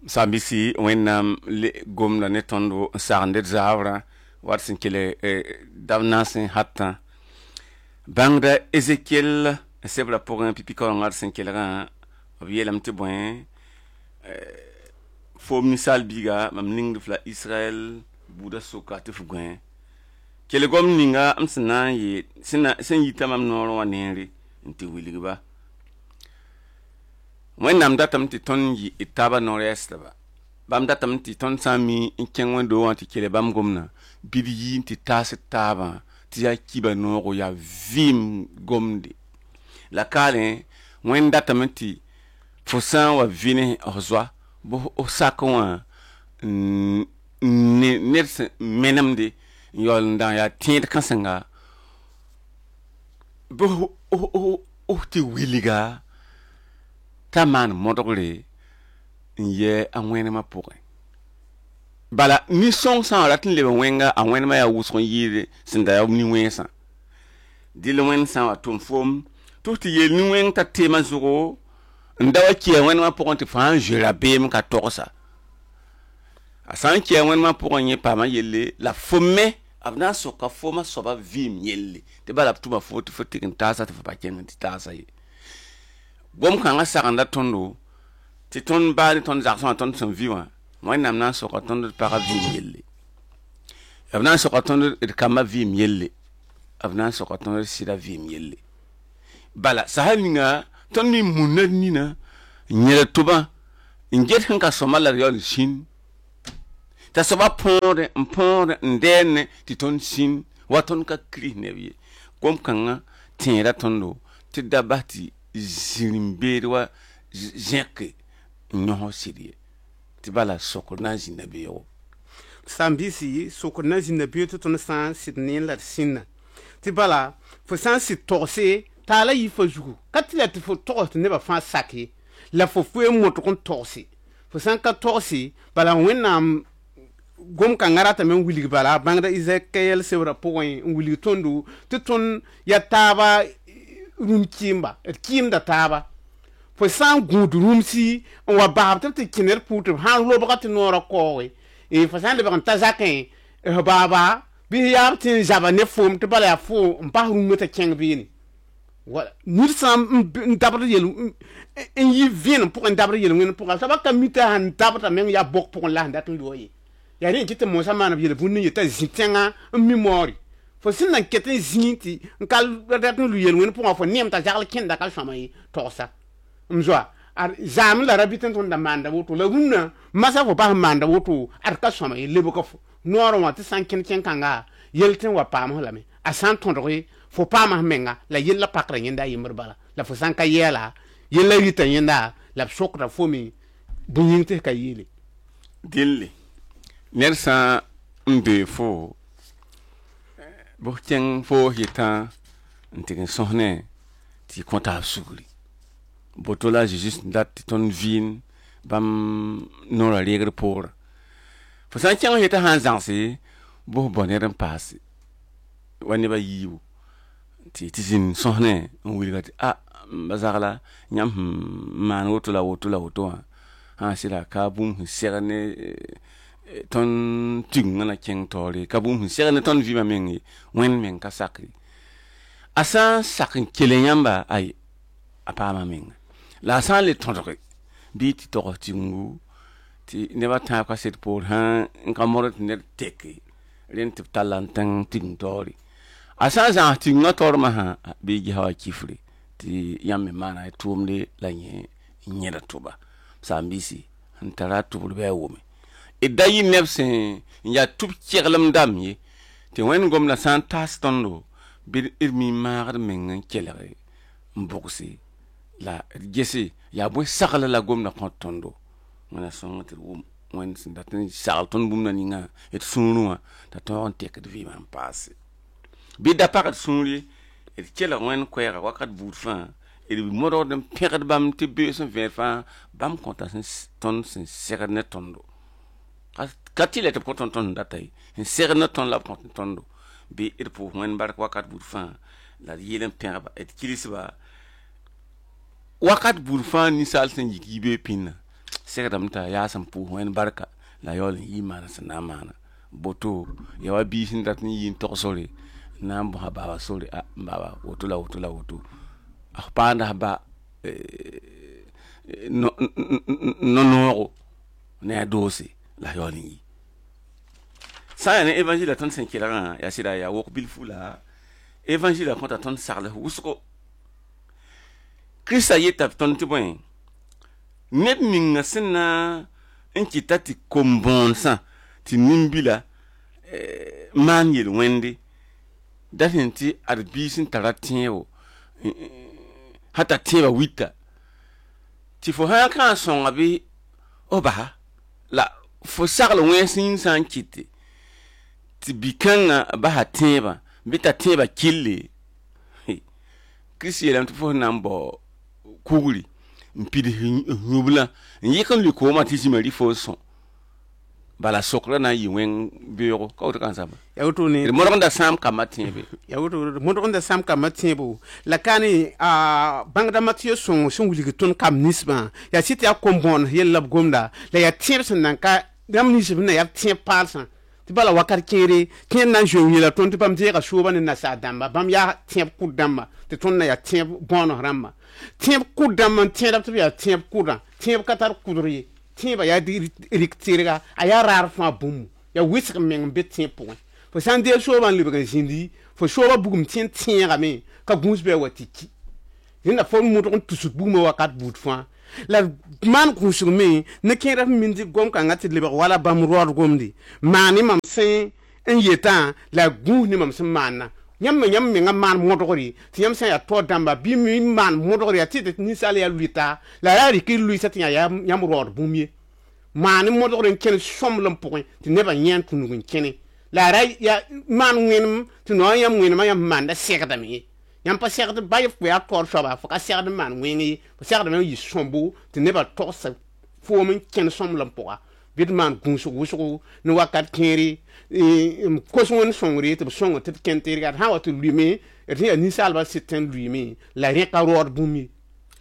Sambisi wẽnnaam gomda ne tõndo n sagend d zaabrã wat sẽn kell dab na sẽn hatã bãngda Ezekiel n sebra pʋgẽ pipi-kaoongã d sẽn kelgã b yeelame tɩ bõe foom ninsaal biiga mam ningd f la Israɛl buudã soka tɩ f gõe kelgom ninga m sẽn na n yee sẽn yita mam noorẽ wã neere n tɩ wilgba wẽnnaam datame tɩ tõnd yɩ d taaba no-rɛɛsdba bãmb datame tɩ tõnd sã n mi n kẽng wẽn-doog wã tɩ kell bãmb gomdã bɩd yɩɩn tɩ taas d taabã tɩ yaa kiba noogo yaa vɩɩm gomde la kaalẽ wẽnd datame tɩ fo sã n wa vɩ ne f zoa bɩ f sak wã ned sẽn menemde n yaool n da n yaa tẽed kãsenga bɩ f tɩ wilga t'a maan modgre n yɛ a wẽnemã pʋgẽ bala nin-sõng sã n rat n leb n wẽnga a wẽnemã yaa wʋsg n yɩɩde sẽn da yaa nin-wẽnsã dɩl wẽnd sã n wa tʋm foom tɩ f tɩ yeel nin-wẽng t'a teemã zugo n da wa kia wẽnemã pʋgẽ tɩ fãa n zoera beem ka togsa a sã n kia wẽnemã pʋgẽ yẽ paamã yelle la fo me b na n soka foomã soaba vɩɩm yelle tɩ bala b tʋma fo tɩ fo tɩk n taasa tɩ fo pa kẽng tɩ taasa ye gom-kãngã sagenda tõndo tɩ tõnd baa ne tõnd zagsẽ wã tõnd sẽn vɩ wã wẽnnaam na n soka tõnd d pagã vɩɩm yelle b na n soka tõnd d kambã vɩɩm yelle b na n soka tõnd d sɩda vɩɩm yelle bala sasa ninga tõnd me munda d nina n yẽd tʋbã n get sẽn ka sõma la d yaool sĩn t'a soaba põode n põode n dɛɛne tɩ tõnd sĩn wa tõnd ka kiris neb ye gom-kãngã tẽeda tõndo tɩ da bas tɩ zĩrim-beed wa zẽke n yõsg sɩd ye tɩ bala sokr na n zĩnda beoogo sãn-bisi sokr na n zĩnda beoog tɩ tõnd sã n sɩd neen la d sĩnna tɩ bala fo sã n sɩd togse taa la yɩ fa zugu ka tɩ la tɩ fo togs tɩ nebã fãa sak ye la fo foe n motg n togse fo sã n ka togse bala wẽnnaam gom-kãngã ratame n wilg bala bãngda Ezekiel sebrã pʋgẽ n wilg tõndo tɩ tõnd ya taaba rũm kɩɩmba d kɩɩmda taaba fo sã n gũud rũmsi n wa baab tɩ b tɩ kẽ ned pʋʋ tɩ b sãn lobga tɩ noorã kaooge fo sã n lebg n ta zakẽ f baaba bɩ yaa b tɩ n zaba ne foom tɩ bala yaa fo n pas rũmã t'a kẽng beene nid sã n dabd yel n yɩ vẽenem pʋgẽ n dabd yel-wẽnd pʋgã soaba ka mi t'a sãn dabda meng yaa bok pʋgẽ la sẽn dat n loa ye yaa rẽ kɩ tɩ mosã maaneb yel-bũnd n yet'a zĩ tẽngã n mi moore fo sẽn na n ket n zĩ tɩ n ka dat n lu yel-wẽnd pʋgã fo nem t'a zagl kẽnda ka sõma ye togsa m zoa zaam la ra bɩ tɩ tõnd da maanda woto la rũnnã masã fo bas n maanda woto ad ka sõma ye lebga fo noorẽ wã tɩ sã n kẽnd kẽn-kãnga yel tɩ n wa paamsẽ lame a sã n tõdge fo paamsẽ menga la yella pakra yẽnda a yembr bala la fo sã n ka yɛɛla yella rɩta yẽnda la b sokda fo me bõe-yĩng tɩ ka yeele dɩlle ned sã n bee fo bɩ f kẽng fo yetã n tɩg n sõs ne tɩ y kõ taab sugri boto la Zeezi sẽn dat tɩ tõnd vɩɩn bãmb noorã reegr poorã fo sã n kẽng yetã sã n zãgse bɩ f bao ned n paase wa nebã yiibu tɩ zĩn sõs ne n wilga tɩ ba zagla yãmb sẽn maan woto la woto la woto wã sã n sɩda ka bũmb sẽn segd ne tõnd tigngã la kẽng taoore ka bũmb sẽn segd ne tõnd vɩɩmã meng ye wẽnd meng ka sak ye a sã n sak n kell yãmba a paama menga la a sã n le tõdge bɩ tɩ togs tigengu tɩ nebã tãab ka sed poor sã n ka mord tɩ ned teke rẽnd tɩ b talla n tẽng tigeng taoore a sã n zãgs tigengã taoor masã bɩ y gesa wa kifre tɩ yãmb me maana tʋʋmde la yẽ n yẽda tʋba sãn-bisi n tara a tʋbr bɩ a wʋme d da yɩ neb sẽn n yaa tʋb keglem dam ye tɩ wẽnd gomdã sã n taas tõndo bɩ d mi maagd meng n kelge n bʋgse la d gese yaa bõe sagla la gomdã kõ tõndo wẽna sõng tɩ d wʋm wẽnd sẽn dat n sagl tõnd bũmb ninga d sũurẽ wã t'a tõog n tekd vɩɩmã n paase bɩ da pagd sũur ye d kelg wẽnd koɛɛga wakat buud fãa d modgd n pẽgd bãmb tɩ beoos n vẽed fãa bãmb kõta tõnd sẽn segd ne tõndo ka tɩ la tɩ b kõ tõnd sẽn data ye n segd ne tõnd la b kõ tõndo bɩ d pʋʋs wẽnd bark wakat buud fãa la d yeel n pẽgba d kilsba wakat buud fãa ninsaal sẽn yik yibe pĩnã segdame t'a yaa sẽn pʋʋs wẽnd barka la yaool n yɩ maana sẽn na n maana boto ya wa biis n dat n yɩ n tog sore n na n bõsa baaba sore baaba woto la woto la woto a f paanda ba no-noogo ne a doose la yaool n yɩ sã n yaa ne évangile la tõnd sẽn kelgã yaa sɩda yaa wok bilfu la évangile la kõta tõnd sagls wʋsgo krista yeta tõnd tɩ bõe ned ninga sẽn na n kɩta tɩ kom-bõonsã tɩ nimbila maan yel-wẽnde dat sẽn tɩ ad biis n tara tẽebo hata tẽeba wita tɩ fo sã kã n sõnga bɩ o basa la fo sagl wẽns yĩng sã n kɩte tɩ bi-kãngã basa tẽebã bɩ t'a tẽebã kille kirist yeelame tɩ fo sẽn na n bao kugri n pids yũblã n yɩk n lʋɩ koomã tɩ zĩma rɩ fo n sõ bala sokra na n yɩ wẽng beoogo ka woto kãnsãmba ya woto ne d modg n da sãam kambã tẽebe ya woto modg n da sãm kambã tẽebo la ka ne bãngdãmbã tɩ ya sõng sẽn wilg tõnd kam ninsbã yaa sɩ tɩ yaa kom-bõon yell la b gomda la yaa tẽeb sẽn nan ka rãmb nins b na yaa tẽeb paalsã tɩ bala wakat kẽere kẽer na n zoe yeela tõnd tɩ bãmb deega sooba ne nasaar dãmba bãmb yaa tẽeb kʋd dãmba tɩ tõnd na yaa tẽeb bõonos rãmba tẽeb kʋd dãmb n tẽedb tɩ b yaa tẽeb kʋdã tẽeb ka tar kʋdr ye tẽebã yaa rɩk tɩrga a yaa raar fãa bũmb yaa wɩsg n meng n be tẽeb pʋgẽ fo sã n deel soobã n lebg n zĩndi fo soobã bugum tẽ n tẽegame ka gũus bɩ a wa tɩ ki rẽnda fo modg n tusd bugmã wakat buud fãa la maan gũusg me ne kẽeda f min tɩ gom-kãngã tɩ lebg wala bãmb raood gomde maan ne mam sẽn n yetã la gũus ne mam sẽn maanna yãmb menga maan modgre tɩ yãmb sã n yaa tao dãmba bɩ mi maan modgre yaa tɩ tɩ ninsaal yaa lʋɩta la yaa rɩk lʋɩsã tɩ yaa yãmb raood bũmb ye maan modgre n kẽn sõml n pʋgẽ tɩ nebã yẽ n tũnug n kẽne la ra yaa maan wẽnem tɩ noa yãmb wẽnemã yãmb maanda segdame ye yãmb pa segd ba y fo yaa taoor soaba fo ka segd n maan wẽng ye fo segdame n yɩ sõmbo tɩ nebã togsa foom n kẽn sõml n pʋga bɩ d maan gũusg wʋsgo ne wakat kẽere n kos wẽnd sõngre tɩ b sõng tɩ d kẽn tɩrga d sã n wa tɩ lʋɩme d sẽn yaa ninsaalbã sɩd tẽn lʋɩme la rẽka raood bũmb ye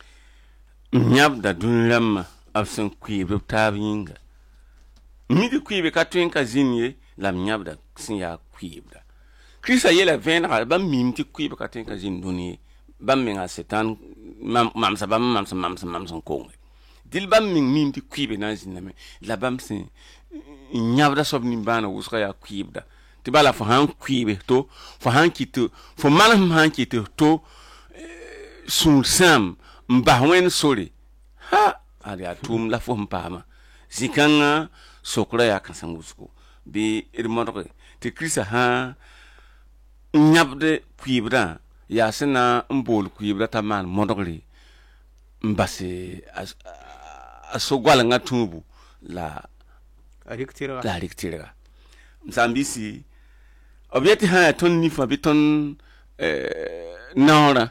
n yãbda dũni rãmbã b sẽn kʋɩɩbd b taab yĩnga mi tɩ kʋɩɩbe ka tõe n ka zĩnd ye la m yãbda sẽn yaa kʋɩɩbda krista yeela vẽenega bãmb miim tɩ kʋɩɩb ka tõe n ka zĩnd dũni ye bãmb menga setan mamsa bãmb mamsẽn konge dɩl bãmb meng miim tɩ kʋɩɩbe na n zĩndame la bãmb sẽn n yãbda soab nimbãana wʋsga yaa kʋɩɩbda tɩ bala fo sãn kʋɩɩbe to fo sãn kɩt fo malsem sãn kɩt to sũur sãam n bas wẽnd sore ha ad yaa tʋʋm la fo sẽn paama zĩ-kãngã sokra yaa kãsem wʋsgo bɩ d modge tɩ kirista sã n yãbd kʋɩɩbdã yaa sẽn na n bool kʋɩɩbdã t'a maan modgre n bas a so-goalengã tũubu la a rɩk tɩrga la a rɩk tɩrga m sãn-biisi b yetɩ sã n yaa tõnd nifã bɩ tõnd naoorã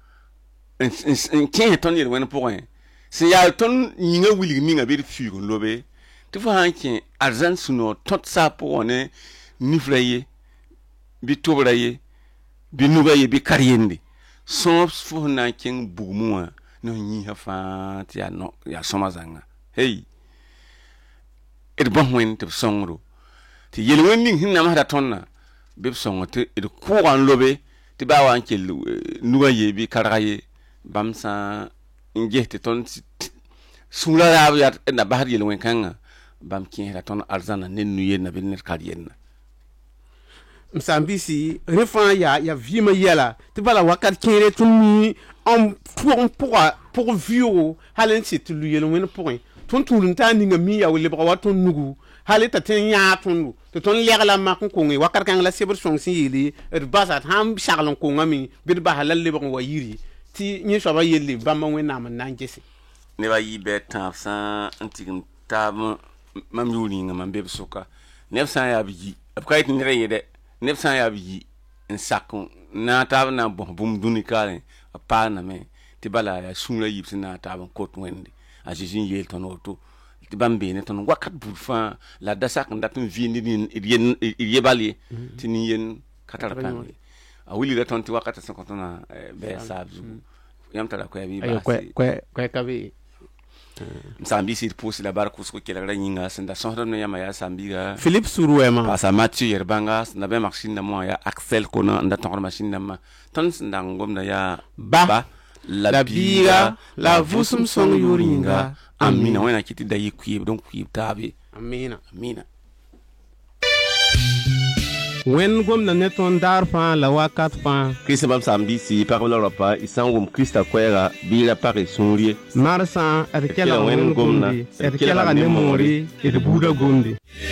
n kẽese tõnd yel-wẽnd pʋgẽ sẽn yaa tõnd yĩngã wilg ninga bɩ d fiug n lobe tɩ fo sã n kẽ arzãn sũ-noog tõt saab pʋgẽ ne nifrã ye bɩ tʋbrã ye bɩ nugã ye bɩ kar-yende sõog fo sẽn na n kẽng bugmẽ wã ne f yĩnsã fãa tɩ yaa sõma zãnga hey d bõs wẽnd tɩ b sõngdo tɩ yel-wẽnd ning sẽn namsda tõndã bɩ b sõng tɩ d kʋʋga n lobe tɩ baa wa n kell nugã ye bɩ karga ye bãmb sã n ges tɩ tõnd sũurã raab yaa d na basd yel-wẽn kãngã bãmb kẽesda tõnd arzãna ned nu-yendã bɩ ned kar-yendã m sãn-biisi rẽ fãa yaa vɩɩmã yɛla tɩ bala wakat kẽere tõnd mi n pʋg vɩoogo hal n sɩd tɩ lu yel-wẽnd pʋgẽ tõnd tũud n taa ninga mi yaa lebga wa tõnd nugu hal t'a tɩ n yãag tõndo tɩ tõnd lɛgla mak n konge wakat kãng la sebr sõng sẽn yeele d basa d sãn sagl n kongame bɩ d basa la lebg n wa yiri tɩ yẽ soabã yelle bãmba wẽnnaam n na n gese nebã yɩ bɩ d tãab sã n tɩg n taab mam yʋʋr yĩnga mam be b sʋka neb sã n yaa b yi b ka yetɩ ned a ye dɛ neb sã n yaa b yi n sak n na n taab n na n bõs bũmb dũni kaarẽ b paaname tɩ bala yaa sũurã yib sẽn na n taab n kot wẽnde a zeezi n yeel tõnd woto tɩ bãmb beene tõnd wakat buud fãa la da sak n dat n vɩɩnd d ye bal ye tɩ nin-yen ka tar pãng ye a wilgra tõnd tɩ wakatã sẽn kõ tõndã bɩ saab zugu yãmb tara koɛɛ bɩ ka be sambi sir posi la bar kusko kela ra yinga senda sonro no yama ya sambiga Philippe Suruema pasa Mathieu yerbanga na be machine na mo ya Axel kono nda ton machine na ma ton senda ngom na ya ba la biga la vusum song yuringa amina wena kiti da yikwi donc kwi tabe amina Wen gom na neton dar fa la wakat fa Christ bam samedi si parole rapa isangum Christa kwera bila pare sunrie marsa er kela wen wen gomna gomdi er kela ne mori er buda gomdi